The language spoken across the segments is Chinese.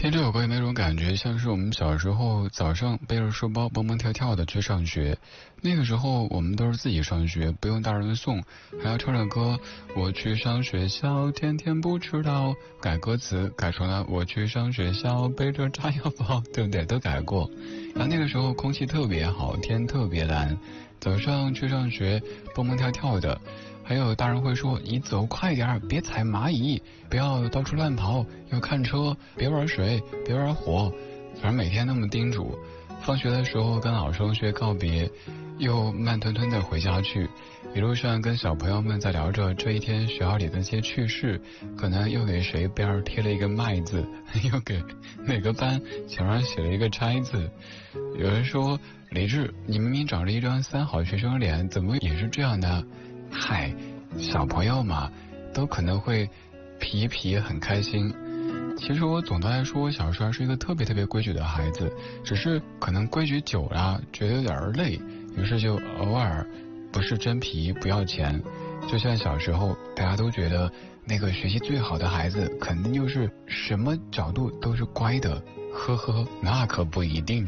听这首歌有没有种感觉，像是我们小时候早上背着书包蹦蹦跳跳的去上学？那个时候我们都是自己上学，不用大人送，还要唱着歌。我去上学校，天天不迟到。改歌词改成了我去上学校，背着炸药包，对不对？都改过。然后那个时候空气特别好，天特别蓝，早上去上学蹦蹦跳跳的。还有大人会说你走快点，别踩蚂蚁，不要到处乱跑，要看车，别玩水，别玩火，反正每天那么叮嘱。放学的时候跟老师同学告别，又慢吞吞的回家去。一路上跟小朋友们在聊着这一天学校里的那些趣事，可能又给谁边儿贴了一个麦字，又给哪个班墙上写了一个拆字。有人说李志，你明明长着一张三好学生脸，怎么也是这样的？嗨，小朋友嘛，都可能会皮一皮很开心。其实我总的来说，我小时候是一个特别规矩的孩子，只是可能规矩久了，觉得有点累，于是就偶尔不是真皮不要钱。就像小时候，大家都觉得那个学习最好的孩子，肯定就是什么角度都是乖的。呵呵，那可不一定。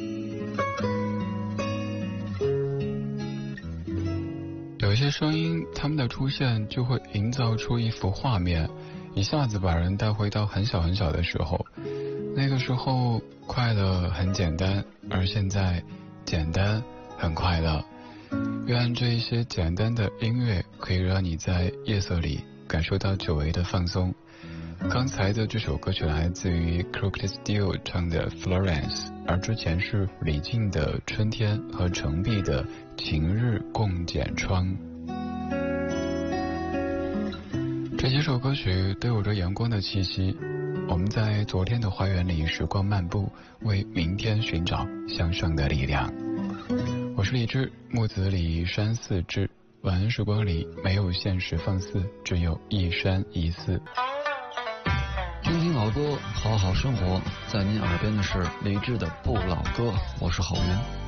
有些声音，他们的出现就会营造出一幅画面，一下子把人带回到很小很小的时候。那个时候快乐很简单，而现在简单很快乐。愿这一些简单的音乐可以让你在夜色里感受到久违的放松。刚才的这首歌曲来自于 Crocodile Steel 唱的 Florence， 而之前是李静的春天和程璧的晴日共剪窗。这几首歌曲都有着阳光的气息，我们在昨天的花园里时光漫步，为明天寻找向上的力量。我是李志，木子李山寺志。晚安时光里没有现实放肆，只有一山一寺。 听听老歌，好好生活。在您耳边的是李志的不老歌，我是郝云。